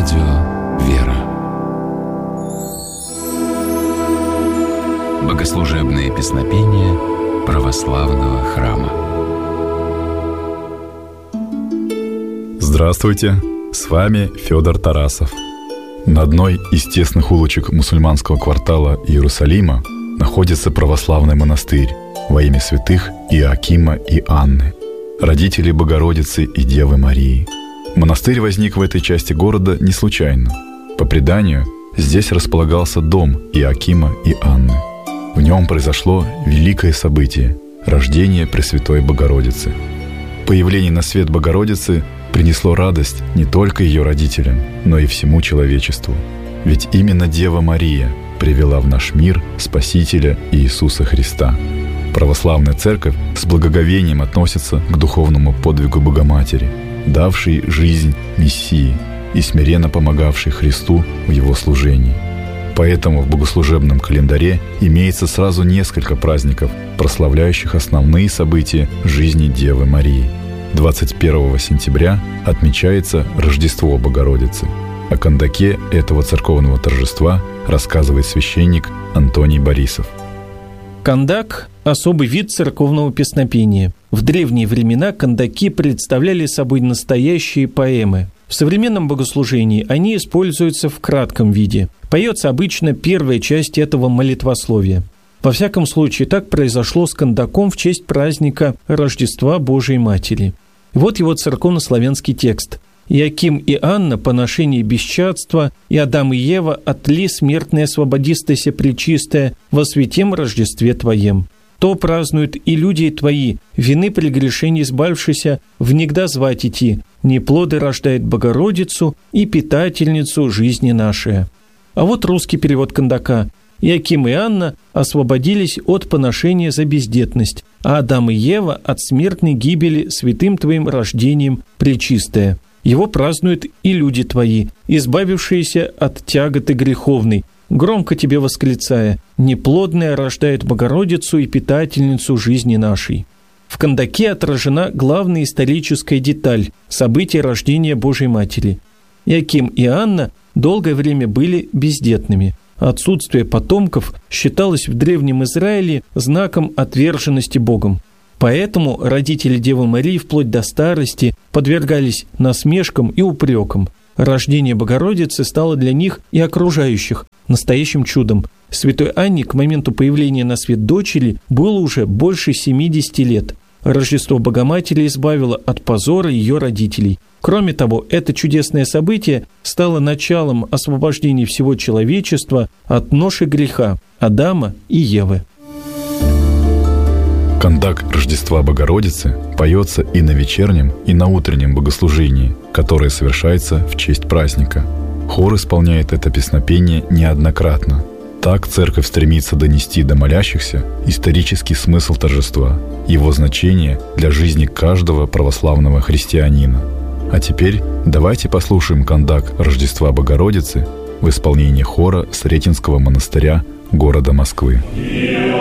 Радио «Вера». Богослужебные песнопения православного храма. Здравствуйте, с вами Федор Тарасов. На одной из тесных улочек мусульманского квартала Иерусалима находится православный монастырь во имя святых Иоакима и Анны, родителей Богородицы и Девы Марии. Монастырь возник в этой части города не случайно. По преданию, здесь располагался дом Иоакима и Анны. В нем произошло великое событие – рождение Пресвятой Богородицы. Появление на свет Богородицы принесло радость не только ее родителям, но и всему человечеству. Ведь именно Дева Мария привела в наш мир Спасителя Иисуса Христа. Православная церковь с благоговением относится к духовному подвигу Богоматери, давшей жизнь Мессии и смиренно помогавшей Христу в его служении. Поэтому в богослужебном календаре имеется сразу несколько праздников, прославляющих основные события жизни Девы Марии. 21 сентября отмечается Рождество Богородицы. О кандаке этого церковного торжества рассказывает священник Антоний Борисов. Кандак – особый вид церковного песнопения. В древние времена кандаки представляли собой настоящие поэмы. В современном богослужении они используются в кратком виде. Поется обычно первая часть этого молитвословия. Во всяком случае, так произошло с кандаком в честь праздника Рождества Божией Матери. Вот его церковнославянский текст. «Иоаким и Анна, поношение бесчадства, и Адам и Ева, отли смертное освободистося пречистое, во святем Рождестве Твоем. То празднуют и люди Твои, вины прегрешений избавившися, внегда звать идти, неплоды рождает Богородицу и питательницу жизни нашей». А вот русский перевод кандака. «Иоаким и Анна освободились от поношения за бездетность, а Адам и Ева от смертной гибели святым Твоим рождением пречистое. Его празднуют и люди Твои, избавившиеся от тяготы греховной, громко Тебе восклицая: неплодная рождает Богородицу и питательницу жизни нашей». В кандаке отражена главная историческая деталь – события рождения Божьей Матери. Иоаким и Анна долгое время были бездетными. Отсутствие потомков считалось в Древнем Израиле знаком отверженности Богом. Поэтому родители Девы Марии вплоть до старости подвергались насмешкам и упрекам. Рождение Богородицы стало для них и окружающих настоящим чудом. Святой Анне к моменту появления на свет дочери было уже больше 70 лет. Рождество Богоматери избавило от позора ее родителей. Кроме того, это чудесное событие стало началом освобождения всего человечества от ноши греха Адама и Евы. Кандак Рождества Богородицы поется и на вечернем, и на утреннем богослужении, которое совершается в честь праздника. Хор исполняет это песнопение неоднократно. Так церковь стремится донести до молящихся исторический смысл торжества, его значение для жизни каждого православного христианина. А теперь давайте послушаем кандак Рождества Богородицы в исполнении хора Сретенского монастыря города Москвы.